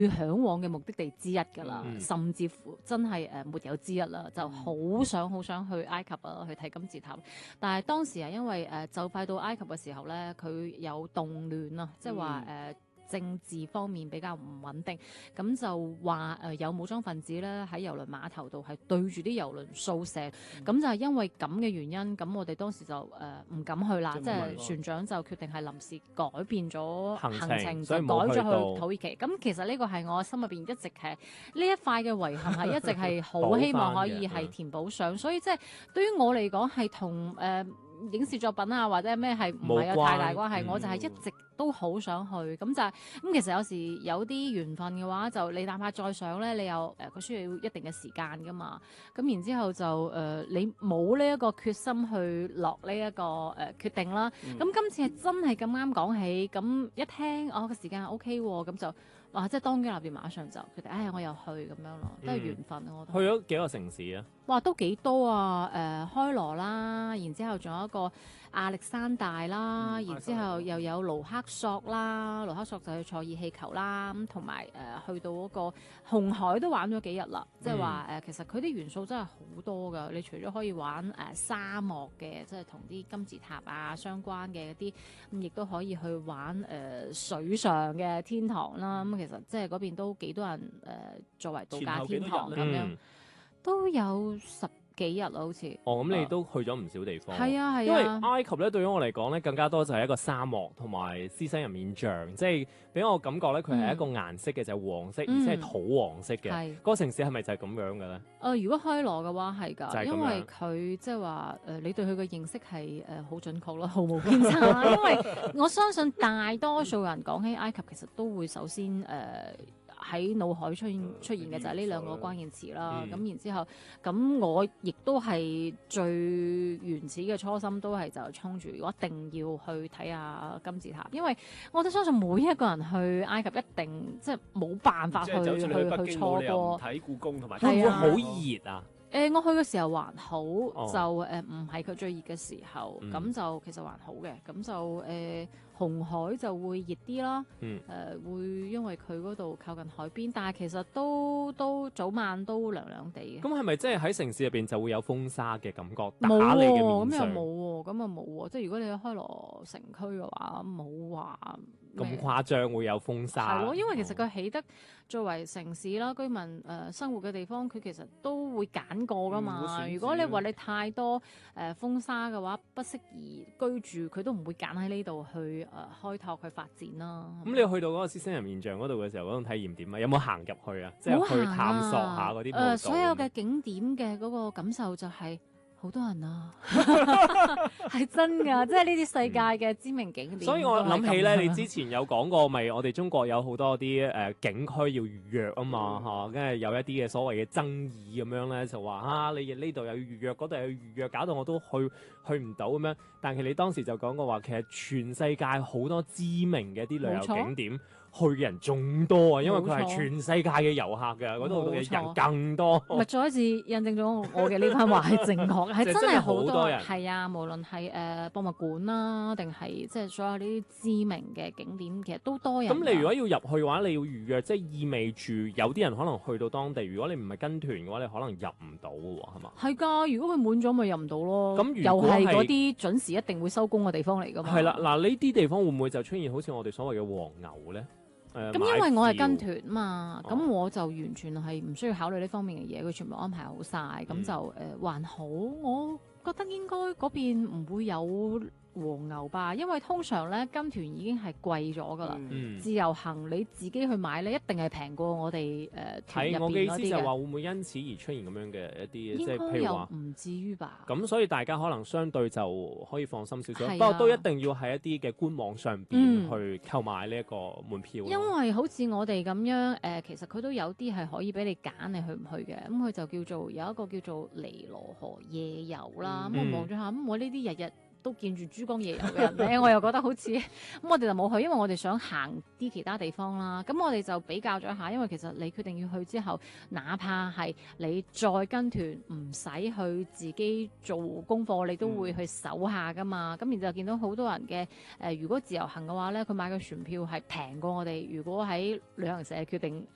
嚮往嘅目的地之一㗎啦，甚至乎真係沒有之一啦，就好想去埃及啊，去睇金字塔。但係當時係因為就快到埃及嘅時候咧，佢有動亂啊，即係話政治方面比較唔穩定，咁就話有武裝分子咧喺郵輪碼頭度係對住啲郵輪掃射，咁就係因為咁嘅原因，咁我哋當時就唔敢去啦，即係船長就決定係臨時改變咗行程，就改咗去土耳其。咁其實呢個係我心入邊一直係呢一塊嘅遺憾，係一直係好希望可以係填補上，所以即係對於我嚟講係同影視作品啊或者咩係唔係有太大關係，我就係一直都好想去，咁就係咁。其實有時有啲緣分嘅話，就你哪怕再想咧，你又佢需要一定嘅時間噶嘛。咁然之後就你冇呢一個決心去落呢一個決定啦。咁今次係真係咁啱講起，咁一聽個時間係 OK 喎，咁就哇即係當機立斷，馬上就決定，我又去咁樣咯，都係緣分我覺得。 去咗幾個城市啊？ 哇，都幾多啊！開羅啦，然之後仲有一個亞歷山大啦，然之後又有盧克索啦，盧克索就去坐熱氣球啦，咁同埋去到嗰個紅海都玩咗幾日啦，即係話其實佢啲元素真係好多噶，你除咗可以玩沙漠嘅，即係同啲金字塔啊相關嘅一啲，咁亦都可以去玩水上嘅天堂啦，咁其實即係嗰邊都幾多人作為度假天堂咁樣。都有10幾日啦，好似。 咁你都去咗唔少地方。 係啊， 因為埃及咧對於我嚟講咧，更加多就係一個沙漠同埋獅身人面像，即係俾我感覺咧，佢係一個顏色嘅就係黃色，而且係土黃色嘅。嗰個城市係咪就係咁樣嘅咧？ 如果開羅嘅話係㗎，因為佢即係話你對佢嘅認識係好準確咯，毫無偏差。因為我相信大多數人講起埃及，其實都會首先喺腦海出現嘅就係呢兩個關鍵詞啦，咁然之後，咁我亦都係最原始嘅初心都係就衝住，我一定要去睇下金字塔，因為我都相信每一個人去埃及一定即係冇辦法去錯過睇故宮同埋， 會唔會好熱啊？ 我去嘅時候還好，就唔係佢最熱嘅時候，咁就其實還好嘅，咁就紅海就會熱啲啦，會因為佢嗰度靠近海邊，但係其實都早晚都涼涼地嘅。 咁係咪即係喺城市入邊就會有風沙嘅感覺打冇你嘅面上？ 咁又冇喎，咁又冇喎，即係如果你去開羅城區嘅話，冇話咁誇張會有風沙？ 係咯，因為其實佢起得作為城市啦，居民生活嘅地方，佢其實都會揀過噶嘛。如果你話你太多風沙嘅話，不適宜居住，佢都唔會揀喺呢度去開拓去發展啦。 咁你去到嗰個獅身人面像嗰度嘅時候，嗰種體驗點啊？有冇行入去啊？即係去探索下嗰啲所有嘅景點嘅嗰個感受就係好多人啊，係真㗎，即係呢啲世界嘅知名景點。 所以我諗起咧，你之前有講過，咪我哋中國有好多啲景區要預約啊嘛嚇，跟住有一啲嘅所謂嘅爭議咁樣咧，就話你呢度有預約，嗰度有預約，搞到我都去唔到咁樣。但係你當時就講過話，其實全世界好多知名嘅一啲旅遊景點，去嘅人仲多啊，因為佢係全世界嘅遊客嘅，嗰度嘅人更多。 咪再一次印證咗我嘅呢番話係正確，係真係好多人。 係啊，無論係博物館啦，定係即係所有呢啲知名嘅景點，其實都多人。 咁你如果要入去嘅話，你要預約，即係意味住有啲人可能去到當地，如果你唔係跟團嘅話，你可能入唔到嘅喎，係嘛？ 係㗎，如果佢滿咗，咪入唔到咯。 咁又係嗰啲準時一定會收工嘅地方嚟㗎嘛。 係啦，嗱呢啲地方會唔會就出現好似我哋所謂嘅黃牛咧？ 咁因為我係跟團嘛，咁我就完全係唔需要考慮呢方面嘅嘢，佢全部安排好晒，咁就還好。我覺得應該嗰邊唔會有黃牛吧，因為通常咧跟團已經係貴咗噶啦，自由行你自己去買咧，一定係平過我哋團入邊嗰啲嘅。 我嘅意思就話會唔會因此而出現咁樣嘅一啲，即係譬如話唔至於吧？ 咁所以大家可能相對就可以放心少少，不過都一定要喺一啲嘅官網上邊去購買呢一個門票。 因為好似我哋咁樣其實佢都有啲係可以俾你揀你去唔去嘅，咁佢就叫做有一個叫做尼羅河夜遊啦。咁我望咗下，咁我呢啲日日都見住珠江夜遊嘅人咧，我又覺得好似咁，我哋就冇去，因為我哋想行啲其他地方啦。咁我哋就比較咗一下，因為其實你決定要去之後，哪怕係你再跟團，唔使去自己做功課，你都會去搜下噶嘛。咁然之後見到好多人嘅如果自由行嘅話咧，佢買嘅船票係平過我哋。如果喺旅行社決定